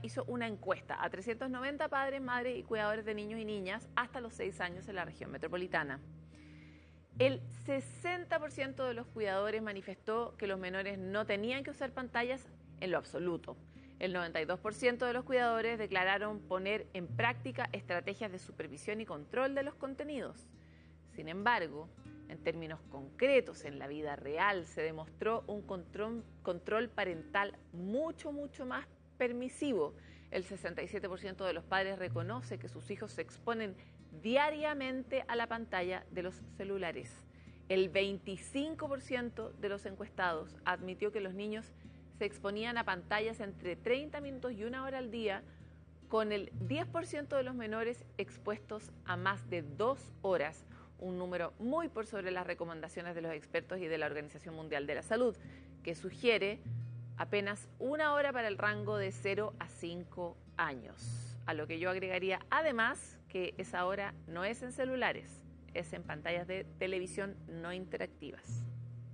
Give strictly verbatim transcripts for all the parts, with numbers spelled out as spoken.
hizo una encuesta a trescientos noventa padres, madres y cuidadores de niños y niñas hasta los seis años en la región metropolitana. El sesenta por ciento de los cuidadores manifestó que los menores no tenían que usar pantallas en lo absoluto. El noventa y dos por ciento de los cuidadores declararon poner en práctica estrategias de supervisión y control de los contenidos. Sin embargo, en términos concretos, en la vida real, se demostró un control, control parental mucho, mucho más permisivo. El sesenta y siete por ciento de los padres reconoce que sus hijos se exponen diariamente a la pantalla de los celulares. El veinticinco por ciento de los encuestados admitió que los niños se exponían a pantallas entre treinta minutos y una hora al día, con el diez por ciento de los menores expuestos a más de dos horas, un número muy por sobre las recomendaciones de los expertos y de la Organización Mundial de la Salud, que sugiere apenas una hora para el rango de cero a cinco años. A lo que yo agregaría, además, que esa hora no es en celulares, es en pantallas de televisión no interactivas.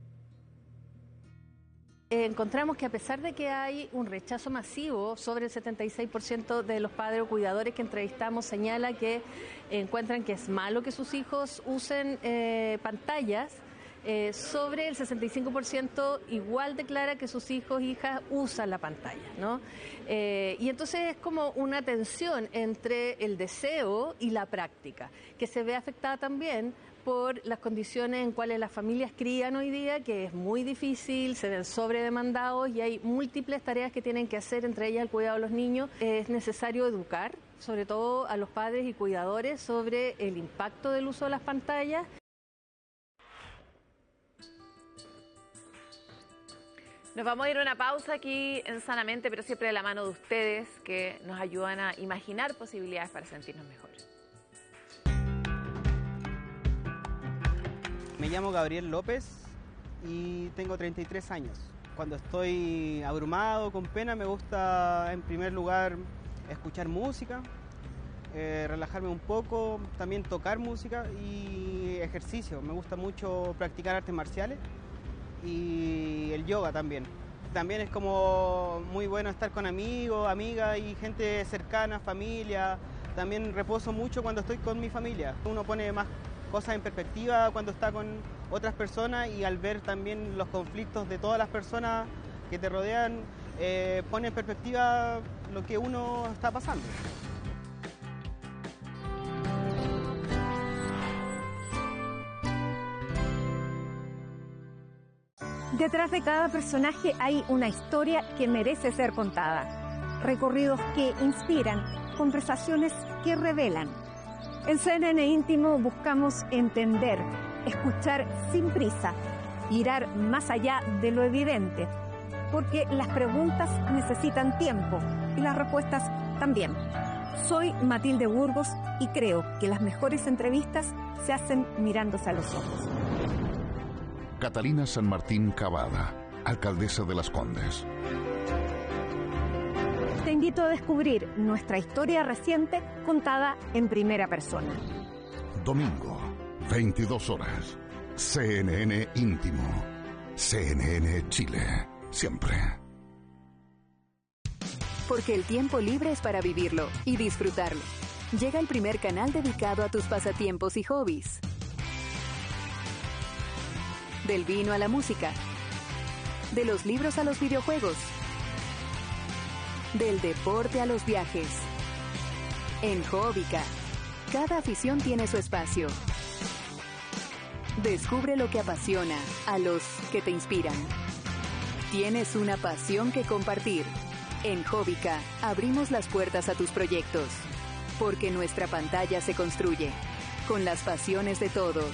Encontramos que a pesar de que hay un rechazo masivo, sobre el setenta y seis por ciento de los padres o cuidadores que entrevistamos señala que encuentran que es malo que sus hijos usen eh, pantallas, eh, sobre el sesenta y cinco por ciento igual declara que sus hijos e hijas usan la pantalla, ¿no? Eh, y entonces es como una tensión entre el deseo y la práctica, que se ve afectada también por las condiciones en cuales las familias crían hoy día, que es muy difícil, se ven sobredemandados y hay múltiples tareas que tienen que hacer, entre ellas el cuidado de los niños. Es necesario educar, sobre todo a los padres y cuidadores, sobre el impacto del uso de las pantallas. Nos vamos a ir a una pausa aquí en Sanamente, pero siempre de la mano de ustedes, que nos ayudan a imaginar posibilidades para sentirnos mejor. Me llamo Gabriel López y tengo treinta y tres años. Cuando estoy abrumado, con pena, me gusta en primer lugar escuchar música, eh, relajarme un poco, también tocar música y ejercicio. Me gusta mucho practicar artes marciales y el yoga también. También es como muy bueno estar con amigos, amigas y gente cercana, familia. También reposo mucho cuando estoy con mi familia. Uno pone más cosas en perspectiva cuando está con otras personas y al ver también los conflictos de todas las personas que te rodean, eh, pone en perspectiva lo que uno está pasando. Detrás de cada personaje hay una historia que merece ser contada. Recorridos que inspiran, conversaciones que revelan. En C N N Íntimo buscamos entender, escuchar sin prisa, mirar más allá de lo evidente, porque las preguntas necesitan tiempo y las respuestas también. Soy Matilde Burgos y creo que las mejores entrevistas se hacen mirándose a los ojos. Catalina San Martín Cavada, alcaldesa de Las Condes. Te invito a descubrir nuestra historia reciente contada en primera persona. Domingo, veintidós horas. C N N Íntimo. C N N Chile. Siempre. Porque el tiempo libre es para vivirlo y disfrutarlo. Llega el primer canal dedicado a tus pasatiempos y hobbies. Del vino a la música. De los libros a los videojuegos. Del deporte a los viajes. En Hobbica, cada afición tiene su espacio. Descubre lo que apasiona a los que te inspiran. Tienes una pasión que compartir. En Hobbica abrimos las puertas a tus proyectos. Porque nuestra pantalla se construye con las pasiones de todos.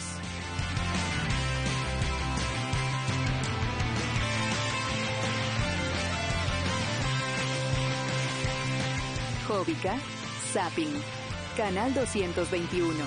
Hobbica, Zapping, Canal doscientos veintiuno.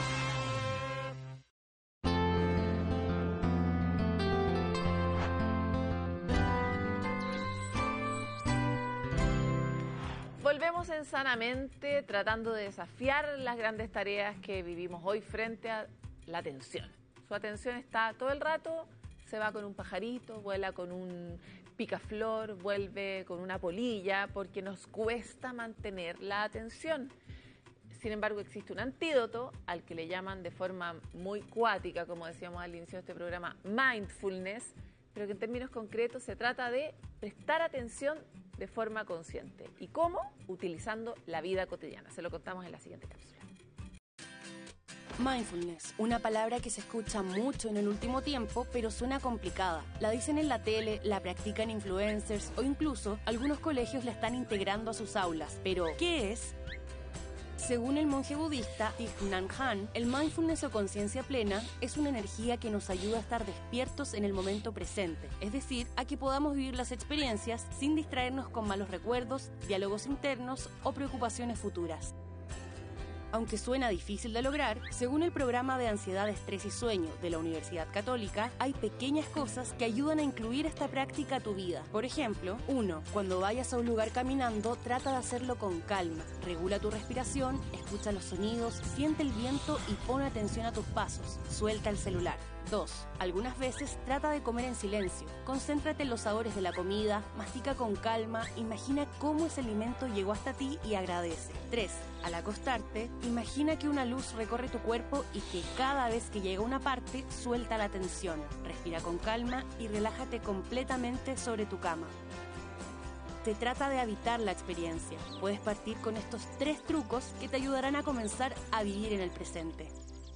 Volvemos en Sanamente tratando de desafiar las grandes tareas que vivimos hoy frente a la atención. Su atención está todo el rato, se va con un pajarito, vuela con un picaflor, vuelve con una polilla, porque nos cuesta mantener la atención. Sin embargo, existe un antídoto al que le llaman de forma muy cuática, como decíamos al inicio de este programa, mindfulness, pero que en términos concretos se trata de prestar atención de forma consciente. ¿Y cómo? Utilizando la vida cotidiana. Se lo contamos en la siguiente cápsula. Mindfulness, una palabra que se escucha mucho en el último tiempo, pero suena complicada. La dicen en la tele, la practican influencers o incluso algunos colegios la están integrando a sus aulas. Pero, ¿qué es? Según el monje budista Thich Nhat Hanh, el mindfulness o conciencia plena es una energía que nos ayuda a estar despiertos en el momento presente, es decir, a que podamos vivir las experiencias sin distraernos con malos recuerdos, diálogos internos o preocupaciones futuras. Aunque suena difícil de lograr, según el programa de ansiedad, estrés y sueño de la Universidad Católica, hay pequeñas cosas que ayudan a incluir esta práctica a tu vida. Por ejemplo, uno, cuando vayas a un lugar caminando, trata de hacerlo con calma. Regula tu respiración, escucha los sonidos, siente el viento y pon atención a tus pasos. Suelta el celular. dos. Algunas veces trata de comer en silencio. Concéntrate en los sabores de la comida, mastica con calma, imagina cómo ese alimento llegó hasta ti y agradece. tres. Al acostarte, imagina que una luz recorre tu cuerpo y que cada vez que llega a una parte, suelta la tensión. Respira con calma y relájate completamente sobre tu cama. Se trata de habitar la experiencia. Puedes partir con estos tres trucos que te ayudarán a comenzar a vivir en el presente.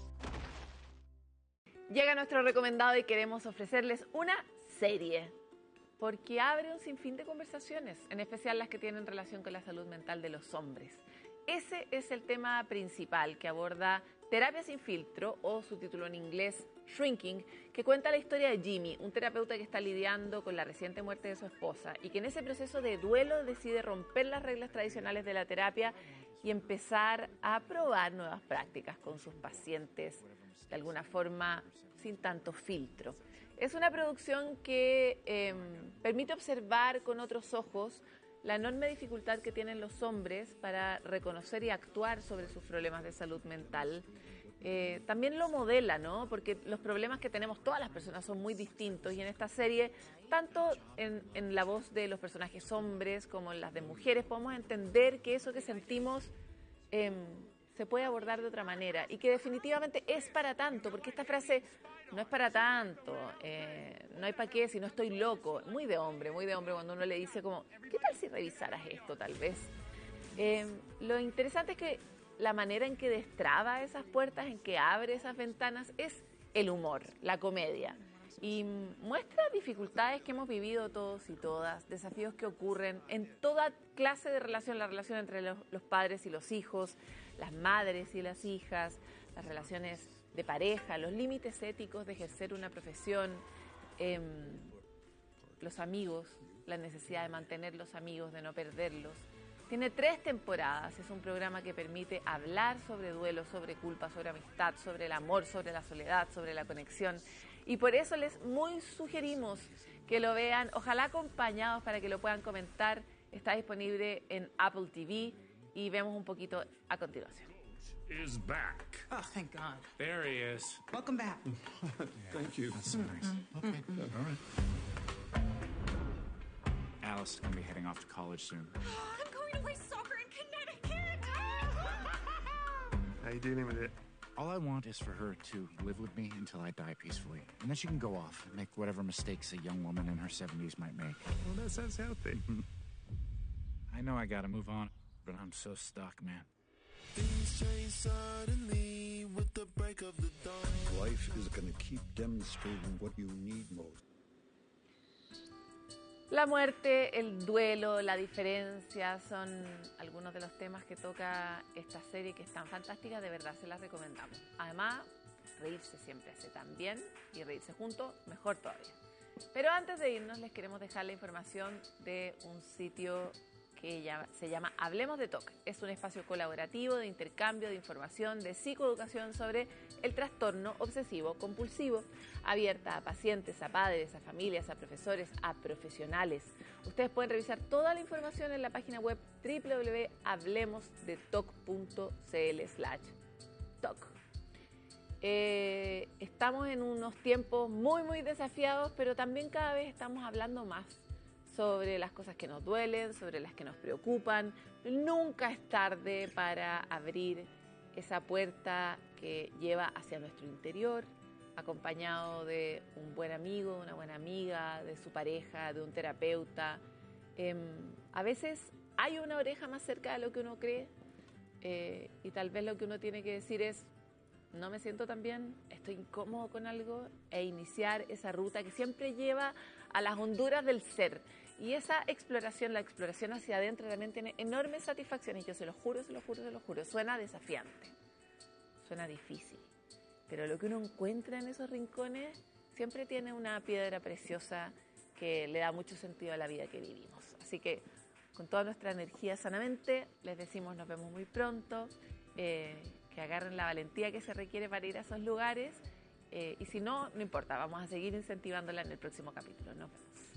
Llega nuestro recomendado y queremos ofrecerles una serie, porque abre un sinfín de conversaciones, en especial las que tienen relación con la salud mental de los hombres. Ese es el tema principal que aborda Terapia sin filtro, o su título en inglés, Shrinking, que cuenta la historia de Jimmy, un terapeuta que está lidiando con la reciente muerte de su esposa y que en ese proceso de duelo decide romper las reglas tradicionales de la terapia y empezar a probar nuevas prácticas con sus pacientes, de alguna forma sin tanto filtro. Es una producción que eh, permite observar con otros ojos la enorme dificultad que tienen los hombres para reconocer y actuar sobre sus problemas de salud mental. Eh, también lo modela, ¿no? Porque los problemas que tenemos todas las personas son muy distintos y en esta serie, tanto en, en la voz de los personajes hombres como en las de mujeres, podemos entender que eso que sentimos eh, se puede abordar de otra manera y que definitivamente es para tanto, porque esta frase no es para tanto, eh, no hay para qué si no estoy loco, muy de hombre, muy de hombre cuando uno le dice como, ¿qué tal si revisaras esto tal vez? Eh, lo interesante es que la manera en que destraba esas puertas, en que abre esas ventanas, es el humor, la comedia. Y muestra dificultades que hemos vivido todos y todas, desafíos que ocurren en toda clase de relación, la relación entre los, los padres y los hijos, las madres y las hijas, las relaciones de pareja, los límites éticos de ejercer una profesión, eh, los amigos, la necesidad de mantener los amigos, de no perderlos. Tiene tres temporadas, es un programa que permite hablar sobre duelo, sobre culpa, sobre amistad, sobre el amor, sobre la soledad, sobre la conexión. Y por eso les muy sugerimos que lo vean, ojalá acompañados para que lo puedan comentar. Está disponible en Apple T V y vemos un poquito a continuación. Is back. Oh, thank God. There he is. Welcome back. Thank you. That's so nice. Okay. All right. Alice is going to be heading off to college soon. I'm going to play soccer in Connecticut. How you dealing with it? All I want is for her to live with me until I die peacefully. And then she can go off and make whatever mistakes a young woman in her seventies might make. Well, that sounds healthy. I know I got to move on, but I'm so stuck, man. Things change suddenly with the break of the dawn. Life is going to keep demonstrating what you need most. La muerte, el duelo, la diferencia son algunos de los temas que toca esta serie que es tan fantástica, de verdad se las recomendamos. Además, reírse siempre hace tan bien y reírse juntos, mejor todavía. Pero antes de irnos les queremos dejar la información de un sitio que ya se llama Hablemos de T O C. Es un espacio colaborativo de intercambio de información, de psicoeducación sobre el trastorno obsesivo compulsivo, abierta a pacientes, a padres, a familias, a profesores, a profesionales. Ustedes pueden revisar toda la información en la página web doble u doble u doble u punto hablemos de toc punto c l slash toc. Eh, estamos en unos tiempos muy, muy desafiados, pero también cada vez estamos hablando más sobre las cosas que nos duelen, sobre las que nos preocupan. Nunca es tarde para abrir esa puerta que lleva hacia nuestro interior, acompañado de un buen amigo, una buena amiga, de su pareja, de un terapeuta. Eh, a veces hay una oreja más cerca de lo que uno cree, eh, y tal vez lo que uno tiene que decir es: no me siento tan bien, estoy incómodo con algo, e iniciar esa ruta que siempre lleva a las honduras del ser. Y esa exploración, la exploración hacia adentro, también tiene enormes satisfacciones. Yo se lo juro, se lo juro, se lo juro. Suena desafiante, suena difícil, pero lo que uno encuentra en esos rincones siempre tiene una piedra preciosa que le da mucho sentido a la vida que vivimos. Así que, con toda nuestra energía sanamente, les decimos nos vemos muy pronto, eh, que agarren la valentía que se requiere para ir a esos lugares, eh, y si no, no importa, vamos a seguir incentivándola en el próximo capítulo. Nos vemos.